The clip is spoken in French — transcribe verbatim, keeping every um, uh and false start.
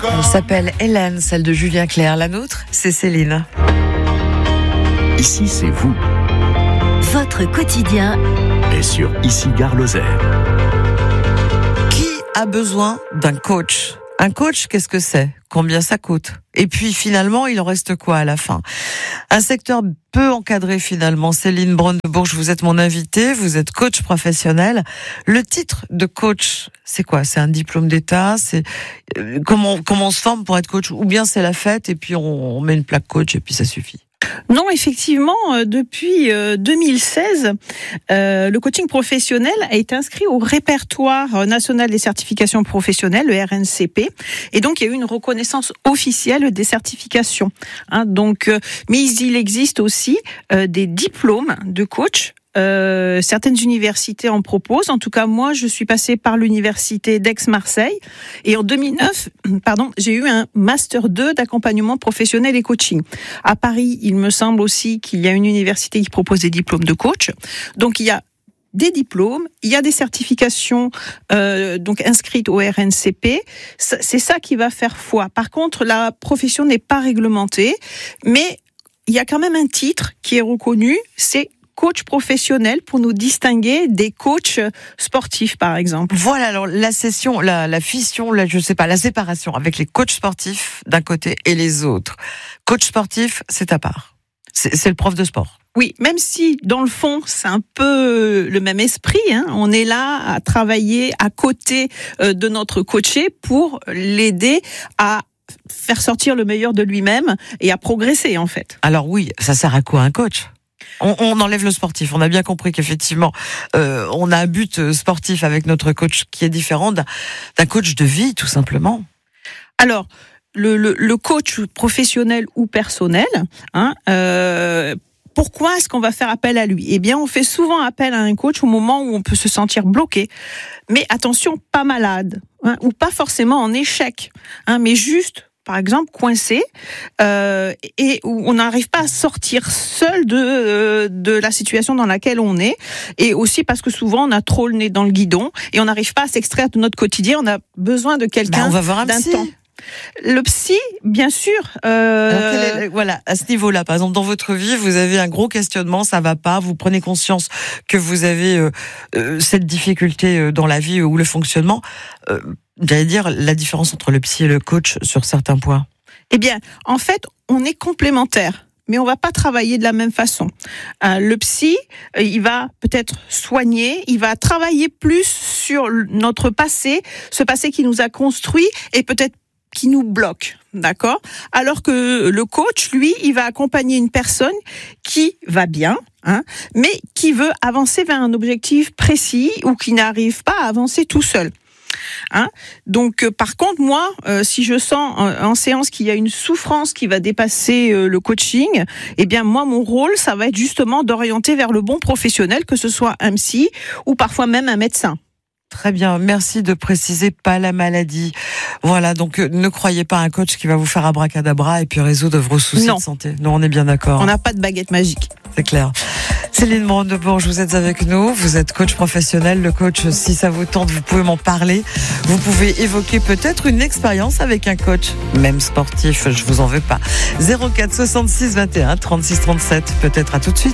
Elle s'appelle Hélène, celle de Julien Clerc. La nôtre, c'est Céline. Ici, c'est vous. Votre quotidien Et sur Ici Gare Lozère. Qui a besoin d'un coach ? Un coach, qu'est-ce que c'est ? Combien ça coûte ? Et puis finalement, il en reste quoi à la fin ? Un secteur peu encadré finalement. Céline Brandebourge, vous êtes mon invitée, vous êtes coach professionnel. Le titre de coach, c'est quoi ? C'est un diplôme d'État ? C'est comment comment on se forme pour être coach ? Ou bien c'est la fête et puis on, on met une plaque coach et puis ça suffit ? Non, effectivement, euh, depuis euh, deux mille seize, euh, le coaching professionnel a été inscrit au répertoire national des certifications professionnelles, le R N C P, et donc il y a eu une reconnaissance officielle des certifications. Hein, donc, euh, mais il existe aussi euh, des diplômes de coach. Euh, certaines universités en proposent. En tout cas, moi, je suis passée par l'université d'Aix-Marseille et en deux mille neuf, pardon, j'ai eu un master deux d'accompagnement professionnel et coaching. À Paris, il me semble aussi qu'il y a une université qui propose des diplômes de coach. Donc, il y a des diplômes, il y a des certifications euh, donc inscrites au R N C P. C'est ça qui va faire foi. Par contre, la profession n'est pas réglementée, mais il y a quand même un titre qui est reconnu, c'est coach professionnel pour nous distinguer des coachs sportifs, par exemple. Voilà, alors la session, la, la fission, la, je sais pas, la séparation avec les coachs sportifs d'un côté et les autres. Coach sportif, c'est à part. C'est, c'est le prof de sport. Oui, même si dans le fond c'est un peu le même esprit, hein, on est là à travailler à côté de notre coaché pour l'aider à faire sortir le meilleur de lui-même et à progresser en fait. Alors oui, ça sert à quoi un coach ? On, on enlève le sportif. On a bien compris qu'effectivement, euh, on a un but sportif avec notre coach qui est différent d'un, d'un coach de vie, tout simplement. Alors, le, le, le coach professionnel ou personnel, hein, euh, pourquoi est-ce qu'on va faire appel à lui ? Eh bien, on fait souvent appel à un coach au moment où on peut se sentir bloqué. Mais attention, pas malade, hein, ou pas forcément en échec, hein, mais juste... par exemple, coincé, euh, et où on n'arrive pas à sortir seul de euh, de la situation dans laquelle on est, et aussi parce que souvent on a trop le nez dans le guidon et on n'arrive pas à s'extraire de notre quotidien. On a besoin de quelqu'un ben on va voir un d'un psy. temps. Le psy, bien sûr. Euh... Est, voilà, à ce niveau-là, par exemple, dans votre vie, vous avez un gros questionnement, ça va pas, vous prenez conscience que vous avez euh, euh, cette difficulté dans la vie ou le fonctionnement. Euh, J'allais dire la différence entre le psy et le coach sur certains points. Eh bien, en fait, on est complémentaires, mais on va pas travailler de la même façon. Euh, le psy, il va peut-être soigner, il va travailler plus sur notre passé, ce passé qui nous a construit et peut-être qui nous bloque, d'accord ? Alors que le coach, lui, il va accompagner une personne qui va bien, hein, mais qui veut avancer vers un objectif précis ou qui n'arrive pas à avancer tout seul. Hein Donc, euh, par contre, moi, euh, si je sens en, en séance qu'il y a une souffrance qui va dépasser euh, le coaching, eh bien, moi, mon rôle, ça va être justement d'orienter vers le bon professionnel, que ce soit un psy ou parfois même un médecin. Très bien, merci de préciser pas la maladie. Voilà, donc euh, ne croyez pas à un coach qui va vous faire abracadabra et puis résoudre vos soucis non. de santé. Non, on est bien d'accord. On n'a pas de baguette magique. C'est clair. Céline Brandebourge, vous êtes avec nous, vous êtes coach professionnel. Le coach, si ça vous tente, vous pouvez m'en parler. Vous pouvez évoquer peut-être une expérience avec un coach, même sportif, je vous en veux pas. zéro quatre soixante-six vingt et un trente-six trente-sept, peut-être à tout de suite.